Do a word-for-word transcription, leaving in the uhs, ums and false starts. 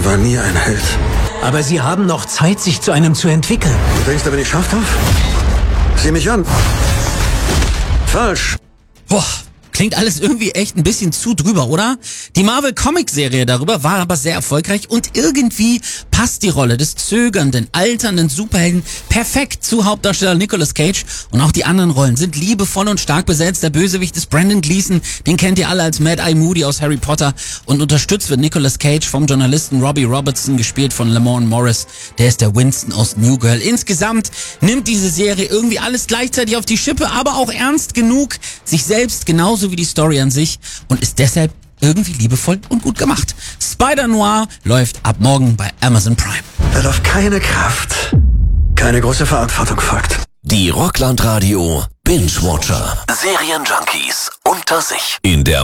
war nie ein Held. Aber Sie haben noch Zeit, sich zu einem zu entwickeln. Du denkst, da bin ich scharf drauf? Sieh mich an. Falsch. Boah, klingt alles irgendwie echt ein bisschen zu drüber, oder? Die Marvel-Comic-Serie darüber war aber sehr erfolgreich und irgendwie passt die Rolle des zögernden, alternden Superhelden perfekt zu Hauptdarsteller Nicolas Cage und auch die anderen Rollen sind liebevoll und stark besetzt. Der Bösewicht ist Brendan Gleeson, den kennt ihr alle als Mad Eye Moody aus Harry Potter und unterstützt wird Nicolas Cage vom Journalisten Robbie Robertson, gespielt von Lamorne Morris, der ist der Winston aus New Girl. Insgesamt nimmt diese Serie irgendwie alles gleichzeitig auf die Schippe, aber auch ernst genug, sich selbst genauso wie die Story an sich und ist deshalb irgendwie liebevoll und gut gemacht. Spider-Noir läuft ab morgen bei Amazon Prime. Wer auf keine Kraft, keine große Verantwortung folgt. Die Rockland Radio Binge Watcher. Serienjunkies unter sich. In der